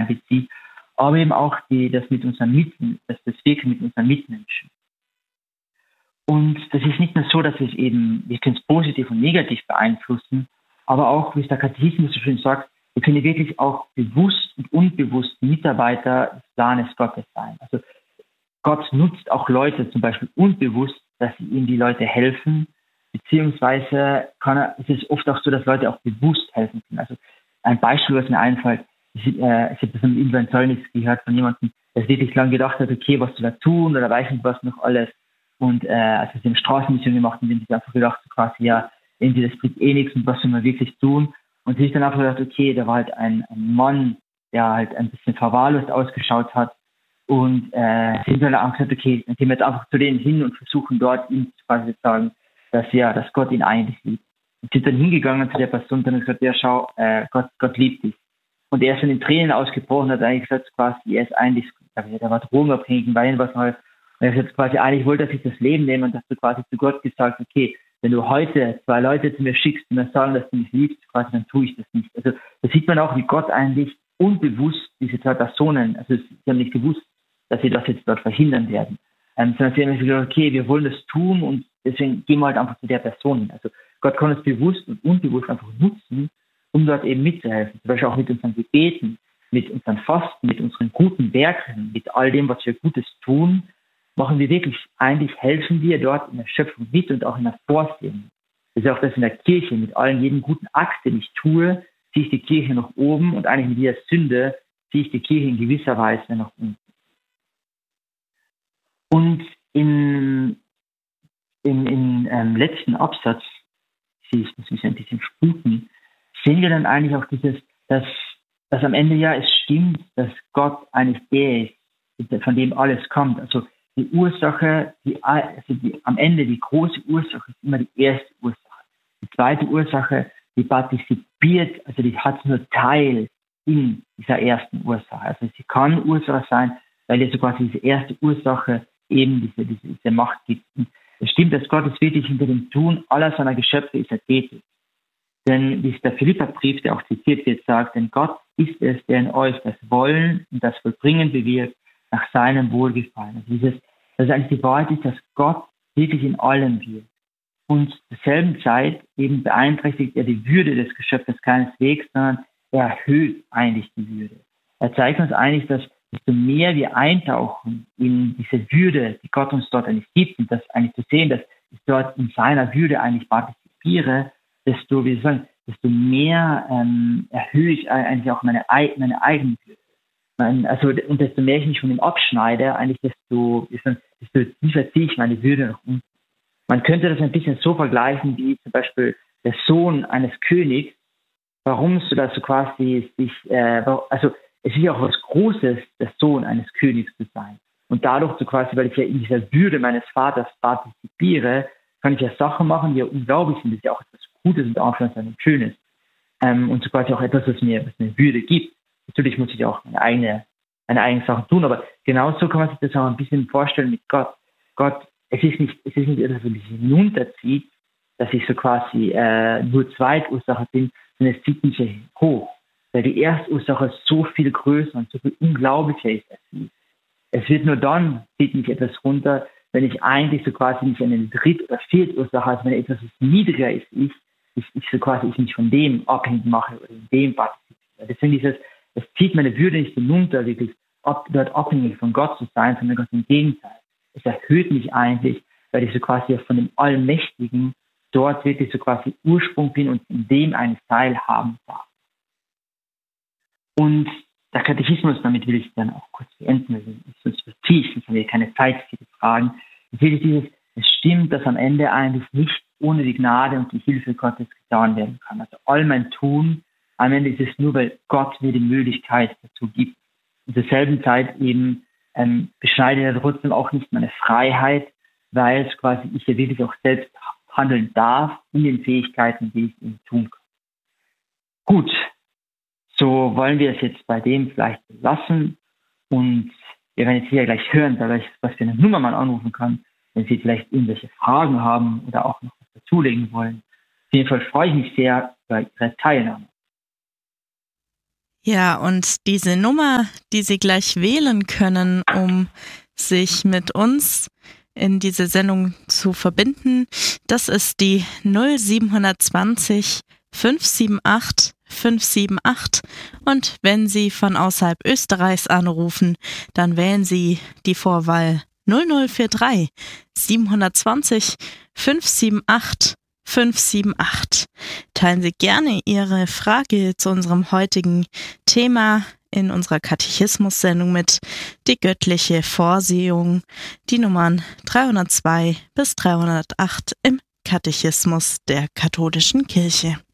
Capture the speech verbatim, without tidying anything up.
einbezieht, aber eben auch die, das mit unseren Mitten, das, das Wirken mit unseren Mitmenschen. Und das ist nicht nur so, dass es eben, wir können es positiv und negativ beeinflussen, aber auch, wie es der Katechismus so schön sagt, wir können wirklich auch bewusst und unbewusst Mitarbeiter des Planes Gottes sein. Also Gott nutzt auch Leute zum Beispiel unbewusst, dass sie ihm die Leute helfen, beziehungsweise kann er, es ist oft auch so, dass Leute auch bewusst helfen können. Also ein Beispiel, was mir einfällt, ich, äh, ich habe das im Inventarnis gehört von jemandem, der wirklich lange gedacht hat, okay, was soll er tun oder weiß nicht was noch alles. Und äh, als er es in Straßenmission gemacht hat, haben sie einfach gedacht, so quasi, ja, irgendwie das bringt eh nichts und was soll man wirklich tun? Und sie ist dann einfach gedacht, okay, da war halt ein, ein Mann, der halt ein bisschen verwahrlost ausgeschaut hat. Und äh, sie haben dann auch gesagt, okay, dann gehen wir jetzt einfach zu denen hin und versuchen dort ihm quasi zu sagen, dass ja, dass Gott ihn eigentlich liebt. Und sie sind dann hingegangen zu der Person und dann gesagt, ja schau, äh, Gott, Gott liebt dich. Und er ist dann in Tränen ausgebrochen, hat eigentlich gesagt, quasi, er ist eigentlich, der war drogenabhängig und Wein was halt. Und er hat jetzt quasi, eigentlich wollte er sich das Leben nehmen und dass du quasi zu Gott gesagt, okay, wenn du heute zwei Leute zu mir schickst und mir sagen, dass du mich liebst, quasi, dann tue ich das nicht. Also da sieht man auch, wie Gott eigentlich unbewusst diese zwei Personen, also sie haben nicht gewusst, dass sie das jetzt dort verhindern werden. Ähm, sondern sie haben gesagt, okay, wir wollen das tun und deswegen gehen wir halt einfach zu der Person hin. Also Gott kann es bewusst und unbewusst einfach nutzen, um dort eben mitzuhelfen. Zum Beispiel auch mit unseren Gebeten, mit unseren Fasten, mit unseren guten Werken, mit all dem, was wir Gutes tun, machen wir wirklich, eigentlich helfen wir dort in der Schöpfung mit und auch in der Vorsehung. Das ist auch das in der Kirche, mit allen, jedem guten Akt, den ich tue, ziehe ich die Kirche nach oben und eigentlich mit jeder Sünde ziehe ich die Kirche in gewisser Weise nach unten. Und in, in, in ähm, letzten Absatz, ich muss mich ein bisschen sputen, sehen wir dann eigentlich auch dieses, dass, dass am Ende ja es stimmt, dass Gott eigentlich der ist, von dem alles kommt. Also die Ursache, die, also die, am Ende die große Ursache ist immer die erste Ursache. Die zweite Ursache, die partizipiert, also die hat nur Teil in dieser ersten Ursache. Also sie kann Ursache sein, weil es so quasi diese erste Ursache eben diese, diese, diese Macht gibt. Und es stimmt, dass Gott ist wirklich hinter dem Tun aller seiner Geschöpfe ist er tätig. Denn wie es der Philipperbrief, der auch zitiert wird, sagt, denn Gott ist es, der in euch das Wollen und das Vollbringen bewirkt, nach seinem Wohlgefallen. Also dieses, dass eigentlich die Wahrheit ist, dass Gott wirklich in allem wirkt. Und zur selben Zeit eben beeinträchtigt er die Würde des Geschöpfes keineswegs, sondern er erhöht eigentlich die Würde. Er zeigt uns eigentlich, dass desto mehr wir eintauchen in diese Würde, die Gott uns dort eigentlich gibt, und das eigentlich zu sehen, dass ich dort in seiner Würde eigentlich partizipiere, desto, wie sagen, desto mehr ähm, erhöhe ich eigentlich auch meine, meine eigene Würde. Also, und desto mehr ich mich von ihm abschneide, eigentlich desto, desto tiefer ziehe ich meine Würde nach unten. Man könnte das ein bisschen so vergleichen wie zum Beispiel der Sohn eines Königs. Warum so, dass du quasi sich, äh, also es ist ja auch was Großes, der Sohn eines Königs zu sein. Und dadurch so quasi, weil ich ja in dieser Würde meines Vaters partizipiere, kann ich ja Sachen machen, die ja unglaublich sind. Das ist ja auch etwas Gutes und auch etwas Schönes. Ähm, und so quasi auch etwas, was mir, was mir Würde gibt. Natürlich muss ich auch meine eigene, meine eigenen Sachen tun, aber genauso kann man sich das auch ein bisschen vorstellen mit Gott. Gott, es ist nicht, es ist nicht etwas, was mich hinunterzieht, dass ich so quasi äh, nur Zweitursache bin, sondern es zieht mich hoch. Weil die Erstursache so viel größer und so viel unglaublicher ist als sie. Es wird nur dann, zieht mich etwas runter, wenn ich eigentlich so quasi nicht eine Dritt- oder Viertursache habe, also wenn etwas was niedriger ist, ich, ich, ich so quasi ich mich von dem abhängig mache oder in dem partizipiere. Deswegen dieses, es zieht meine Würde nicht hinunter, wirklich ab, dort abhängig von Gott zu sein, sondern ganz im Gegenteil. Es erhöht mich eigentlich, weil ich so quasi von dem Allmächtigen dort wirklich so quasi Ursprung bin und in dem einen Teil haben darf. Und der Katechismus, damit will ich dann auch kurz beenden, weil sonst verziehe ich, sonst haben wir keine Zeit für die Fragen. Natürlich dieses, es stimmt, dass am Ende eigentlich nicht ohne die Gnade und die Hilfe Gottes getan werden kann. Also all mein Tun, am Ende ist es nur, weil Gott mir die Möglichkeit dazu gibt. Und zur selben Zeit eben ähm, beschneidet er trotzdem auch nicht meine Freiheit, weil es quasi ich ja wirklich auch selbst handeln darf in den Fähigkeiten, die ich eben tun kann. Gut. So wollen wir es jetzt bei dem vielleicht lassen und wir werden jetzt hier gleich hören, was für eine Nummer man anrufen kann, wenn Sie vielleicht irgendwelche Fragen haben oder auch noch was dazulegen wollen. Auf jeden Fall freue ich mich sehr über Ihre Teilnahme. Ja, und diese Nummer, die Sie gleich wählen können, um sich mit uns in diese Sendung zu verbinden, das ist die null sieben zwanzig fünf sieben acht fünf sieben acht, und wenn Sie von außerhalb Österreichs anrufen, dann wählen Sie die Vorwahl null null vier drei sieben zwei null fünf sieben acht fünf sieben acht. Teilen Sie gerne Ihre Frage zu unserem heutigen Thema in unserer Katechismus-Sendung mit, die göttliche Vorsehung, die Nummern dreihundertzwei bis dreihundertacht im Katechismus der katholischen Kirche.